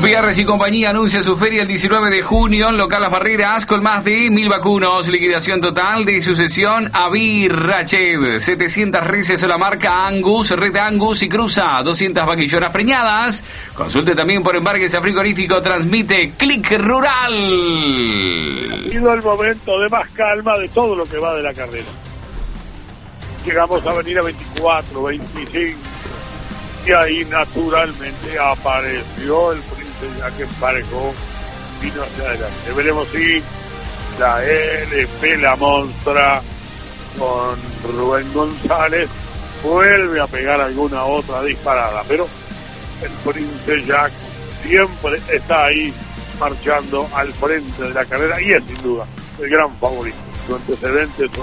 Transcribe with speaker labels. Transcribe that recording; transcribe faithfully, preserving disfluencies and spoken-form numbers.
Speaker 1: Gutiérrez y compañía anuncia su feria el diecinueve de junio en local Las Barreras con más de mil vacunos, liquidación total de sucesión Avir Rached, setecientas reses a la marca Angus, red Angus y cruza, doscientas vaquillonas preñadas. Consulte también por embarques a frigorífico, transmite Click Rural.
Speaker 2: Ha sido el momento de más calma de todo lo que va de la carrera. Llegamos a Avenida veinticuatro, veinticinco. Y ahí naturalmente apareció el Príncipe ya que emparejó, vino hacia adelante. Veremos si la L P, la Monstra, con Rubén González, vuelve a pegar alguna otra disparada. Pero el Príncipe Jack siempre está ahí marchando al frente de la carrera y es sin duda el gran favorito. Su antecedente, su